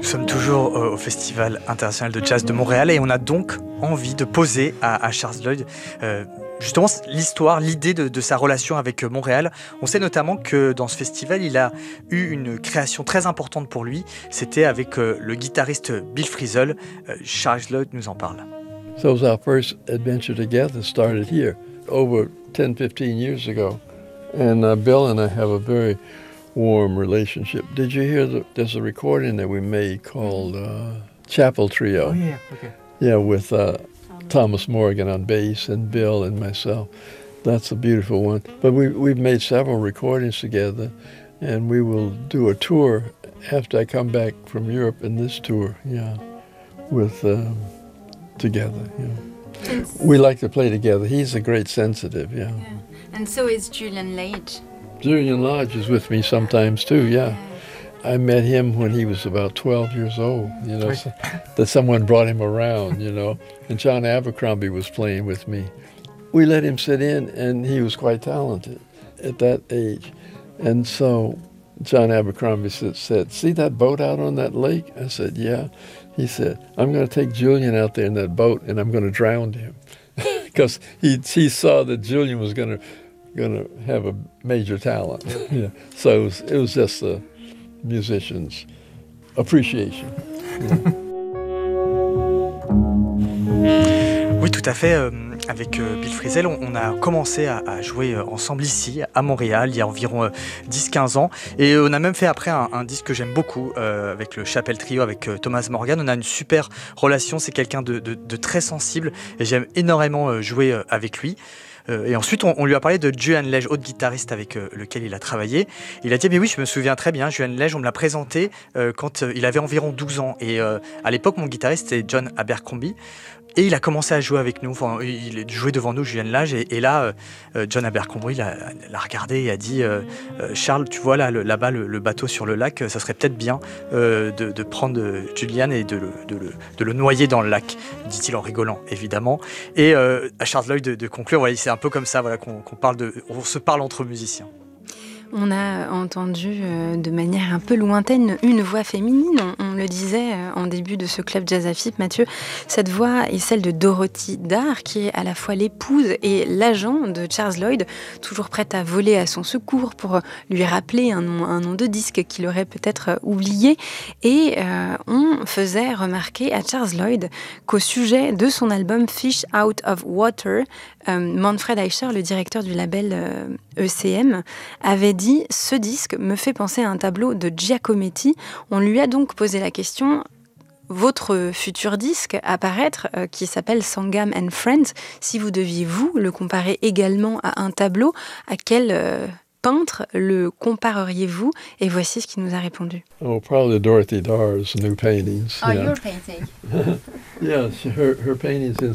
sommes toujours au Festival international de jazz de Montréal et on a donc envie de poser à Charles Lloyd justement l'histoire, l'idée de sa relation avec Montréal. On sait notamment que dans ce festival, il a eu une création très importante pour lui. C'était avec le guitariste Bill Frisell. Charles Lloyd nous en parle. So our first adventure together started here over 10-15 years ago. And Bill and I have a very warm relationship. Did you hear there's a recording that we made called Chapel Trio? Oh yeah, okay. Yeah, with Thomas Morgan on bass and Bill and myself. That's a beautiful one. But we've made several recordings together, and we will do a tour after I come back from Europe in this tour, yeah, with together, yeah. We like to play together. He's a great sensitive, yeah. And so is Julian Lage. Julian Lage is with me sometimes too, yeah. I met him when he was about 12 years old, you know, so that someone brought him around, you know, and John Abercrombie was playing with me. We let him sit in, and he was quite talented at that age. And so John Abercrombie said, "See that boat out on that lake?" I said, "Yeah." He said, "I'm going to take Julian out there in that boat, and I'm going to drown him." Because he saw that Julian was going to have a major talent. Yeah. So it was just a musician's appreciation. Yeah. Oui, tout à fait. Avec Bill Frisell, on a commencé à jouer ensemble ici, à Montréal, il y a environ 10-15 ans. Et on a même fait après un disque que j'aime beaucoup, avec le Chapel Trio, avec Thomas Morgan. On a une super relation, c'est quelqu'un de très sensible et j'aime énormément jouer avec lui. Et ensuite, on lui a parlé de Julian Lage, autre guitariste avec lequel il a travaillé. Il a dit, mais oui, je me souviens très bien, Julian Lage, on me l'a présenté quand il avait environ 12 ans. Et à l'époque, mon guitariste, c'était John Abercrombie. Et il a commencé à jouer avec nous, enfin, il jouait devant nous, Julian Lage, et là, John Abercrombie l'a regardé et a dit Charles, tu vois là-bas le bateau sur le lac, ça serait peut-être bien de prendre Julian et de le noyer dans le lac, dit-il en rigolant, évidemment. Et à Charles Lloyd de conclure, voilà, c'est un peu comme ça voilà, on se parle entre musiciens. On a entendu de manière un peu lointaine une voix féminine, on le disait en début de ce club Jazz Afip, Mathieu. Cette voix est celle de Dorothy Dar, qui est à la fois l'épouse et l'agent de Charles Lloyd, toujours prête à voler à son secours pour lui rappeler un nom de disque qu'il aurait peut-être oublié. Et on faisait remarquer à Charles Lloyd qu'au sujet de son album Fish Out of Water, Manfred Eicher, le directeur du label ECM, avait dit « Ce disque me fait penser à un tableau de Giacometti ». On lui a donc posé la question « Votre futur disque à paraître, qui s'appelle Sangam and Friends, si vous deviez, vous, le comparer également à un tableau, à quel peintre le compareriez-vous » Et voici ce qu'il nous a répondu. Oh, probably Dorothy Dar's new paintings. Oh, yeah. Your painting. Yeah, her paintings in